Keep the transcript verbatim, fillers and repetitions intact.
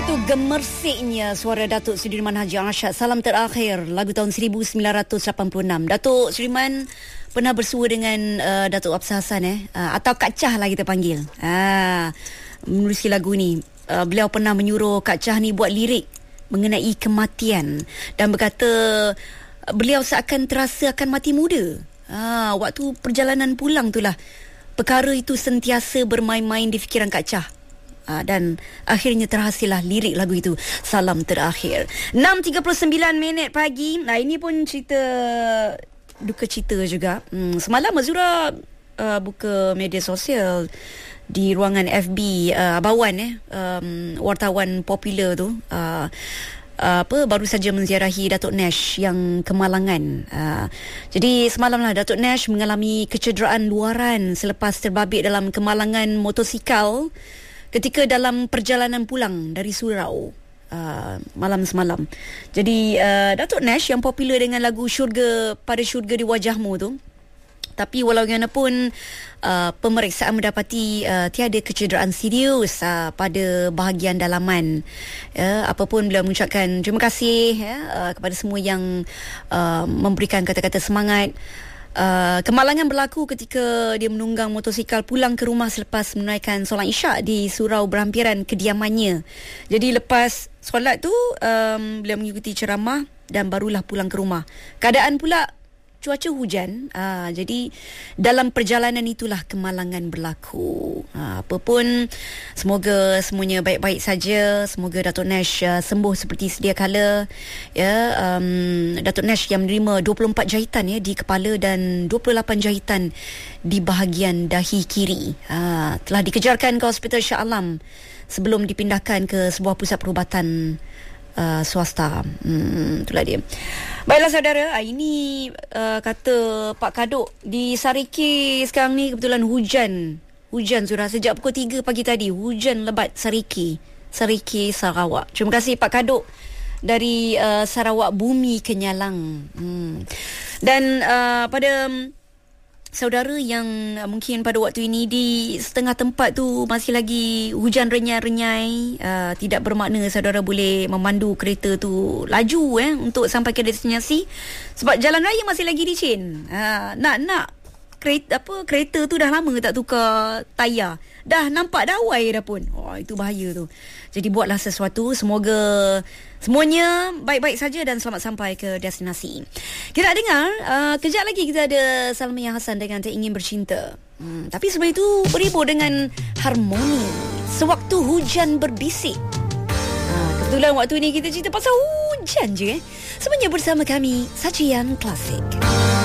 Begitu gemersiknya suara Datuk Sudirman Haji Arsyad. Salam terakhir, lagu tahun seribu sembilan ratus lapan puluh enam. Datuk Sudirman pernah bersua dengan uh, Datuk Absar Hassan eh? Uh, atau Kak Chah lah kita panggil. Uh, menulis lagu ni. Uh, beliau pernah menyuruh Kak Chah ni buat lirik mengenai kematian. Dan berkata uh, beliau seakan terasa akan mati muda. Uh, waktu perjalanan pulang tu lah. Perkara itu sentiasa bermain-main di fikiran Kak Chah. Uh, dan akhirnya terhasillah lirik lagu itu, Salam Terakhir. enam tiga puluh sembilan minit pagi. Nah, ini pun cerita duka cita juga. Hmm, semalam Azura uh, buka media sosial di ruangan F B uh, Abawan eh um, wartawan popular tu uh, Uh, apa baru saja menziarahi Datuk Nash yang kemalangan. Uh, jadi semalamlah Datuk Nash mengalami kecederaan luaran selepas terbabit dalam kemalangan motosikal ketika dalam perjalanan pulang dari surau uh, malam semalam. Jadi uh, Datuk Nash yang popular dengan lagu Syurga Pada Syurga di Wajahmu tu, tapi walau bagaimanapun uh, pemeriksaan mendapati uh, tiada kecederaan serius uh, pada bahagian dalaman. Uh, apapun beliau mengucapkan terima kasih ya, uh, kepada semua yang uh, memberikan kata-kata semangat. Uh, kemalangan berlaku ketika dia menunggang motosikal pulang ke rumah selepas menunaikan solat Isyak di surau berhampiran kediamannya. Jadi lepas solat tu um, beliau mengikuti ceramah dan barulah pulang ke rumah. Keadaan pula cuaca hujan. Aa, jadi dalam perjalanan itulah kemalangan berlaku. Aa, apa pun, semoga semuanya baik-baik saja. Semoga Datuk Nash uh, sembuh seperti sedia kala. Ya, um, Datuk Nash yang menerima dua puluh empat jahitan ya di kepala dan dua puluh lapan jahitan di bahagian dahi kiri. Aa, telah dikejarkan ke Hospital Shah Alam sebelum dipindahkan ke sebuah pusat perubatan Uh, swasta. Hmm, itulah dia. Baiklah saudara, ini uh, kata Pak Kadok di Sariki sekarang ni kebetulan hujan. Hujan sudah sejak pukul tiga pagi tadi. Hujan lebat Sariki. Sariki, Sarawak. Terima kasih Pak Kadok dari uh, Sarawak Bumi Kenyalang. Hmm. Dan uh, pada saudara yang mungkin pada waktu ini di setengah tempat tu masih lagi hujan renyai-renyai, uh, tidak bermakna saudara boleh memandu kereta tu laju eh untuk sampai ke destinasi, sebab jalan raya masih lagi licin. Uh, nak-nak kereta apa kereta tu dah lama tak tukar tayar. Dah nampak dawai dah pun. Oh, itu bahaya tu. Jadi buatlah sesuatu. Semoga semuanya baik-baik saja dan selamat sampai ke destinasi. Kita nak dengar uh, kejap lagi kita ada Salmiah Hassan dengan Tak Ingin Bercinta. Hmm, tapi sebelum itu berhibur dengan Harmoni, Sewaktu Hujan Berbisik. Uh, kebetulan waktu ni kita cerita pasal hujan je eh. Semuanya bersama kami, Sajian Klasik.